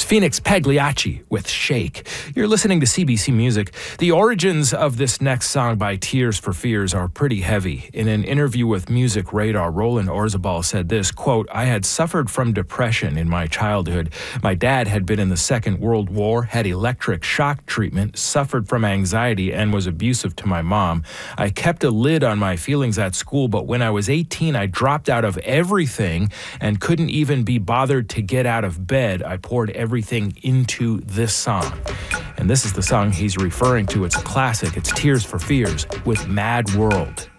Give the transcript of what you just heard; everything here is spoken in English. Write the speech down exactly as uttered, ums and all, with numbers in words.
Phoenix Pagliacci with Shake. You're listening to C B C Music. The origins of this next song by Tears for Fears are pretty heavy. In an interview with Music Radar, Roland Orzabal said this, quote, "I had suffered from depression in my childhood. My dad had been in the Second World War, had electric shock treatment, suffered from anxiety, and was abusive to my mom. I kept a lid on my feelings at school, but when I was eighteen, I dropped out of everything and couldn't even be bothered to get out of bed. I poured everything into this song." And this is the song he's referring to. It's a classic. It's Tears for Fears with Mad World.